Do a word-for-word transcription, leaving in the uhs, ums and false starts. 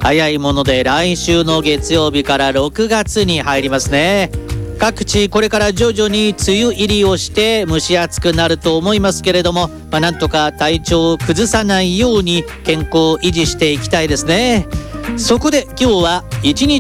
早いもので来週の月曜日からろくがつに入りますね。各地これから徐々に梅雨入りをして蒸し暑くなると思いますけれども、まあ、なんとか体調を崩さないように健康を維持していきたいですね。そこで今日は一日